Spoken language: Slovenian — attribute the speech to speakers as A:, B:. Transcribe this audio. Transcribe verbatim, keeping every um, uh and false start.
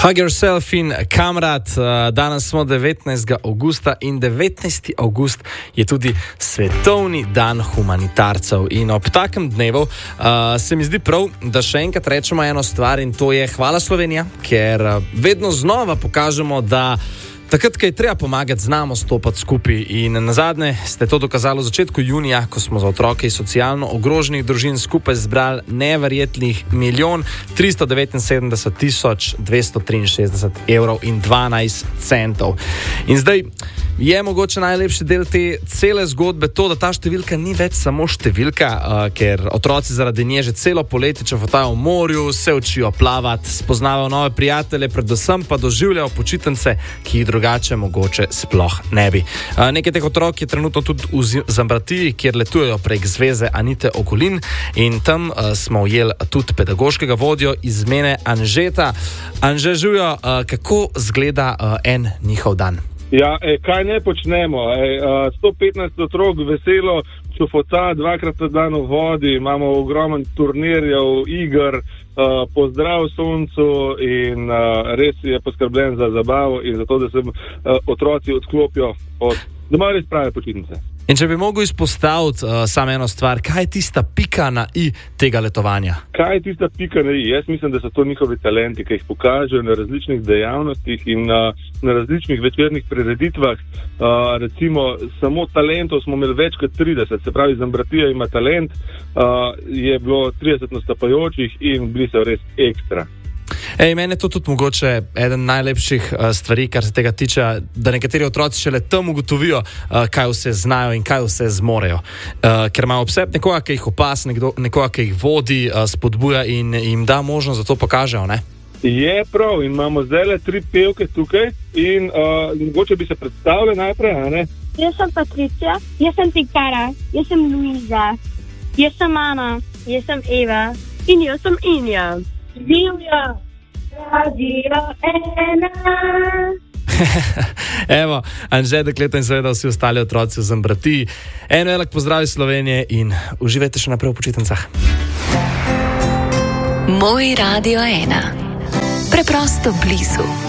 A: Hug Yourself in Kamrat. Danes smo devetnajstega avgusta in devetnajsti avgust je tudi svetovni dan humanitarcev. In ob takem dnevu uh, se mi zdi prav, da še enkrat rečemo eno stvar, in to je hvala Slovenija, ker vedno znova pokažemo, da takrat, ko je treba pomagati, znamo stopati skupaj. In nazadnje ste to dokazali v začetku junija, ko smo za otroke iz socialno ogroženih družin skupaj zbrali neverjetnih milijon tristo devetinsedemdeset tisoč dvesto triinšestdeset evrov in dvanajst centov. In zdaj je mogoče najlepši del te cele zgodbe to, da ta številka ni več samo številka, uh, ker otroci zaradi nje že celo poletje čofotajo v morju, se učijo plavati, spoznavajo nove prijatelje, predvsem pa doživljajo počitnice, ki jih drugače mogoče sploh ne bi. Uh, nekaj teh otrok je trenutno tudi v Zambratiji, kjer letujejo prek zveze Anite Ogulin, in tam uh, smo ujeli tudi pedagoškega vodjo iz Mene Anžeta. Anže, živijo, uh, kako zgleda uh, en njihov dan?
B: Ja, ej, kaj ne počnemo? Ej, uh, sto petnajst otrok veselo čofoca dvakrat na dan v vodi, imamo ogromen turnirjev, iger, uh, pozdrav soncu in uh, res je poskrbljen za zabavo in za to, da se uh, otroci odklopijo od doma res prave počitnice.
A: In če bi mogel izpostaviti uh, samo eno stvar, kaj je tista pika na i tega letovanja?
B: Kaj je tista pika na i? Jaz mislim, da so to njihovi talenti, ki jih pokažejo na različnih dejavnostih in uh, na različnih večernih prireditvah. Uh, recimo, samo talentov smo imeli več kot trideset, se pravi, Zambratija ima talent, uh, je bilo trideset nastopajočih in bili so res ekstra.
A: Ej, meni je to tudi mogoče eden najlepših uh, stvari, kar se tega tiče, da nekateri otroci šele tam ugotovijo, uh, kaj vse znajo in kaj vse zmorejo. Uh, ker imajo ob sebi nekoga, ki jih opas, nekdo, nekoga, ki jih vodi, uh, spodbuja in jim da možnost, da to pokažejo, ne?
B: Je prav, in imamo zdaj le tri pevke tukaj in uh, mogoče bi se predstavili najprej, a ne?
C: Jaz sem Patricija, jaz sem Tikara, jaz sem Luiza, jaz sem Ana, jaz sem Eva in jaz sem Inja. Živjo, Radio ena.
A: Evo, Anže, dekleta in seveda vsi ostali otroci v Zambratiji. En velik pozdrav iz Slovenije in uživajte še naprej v počitnicah.
D: Moj Radio ena. Preprosto blizu.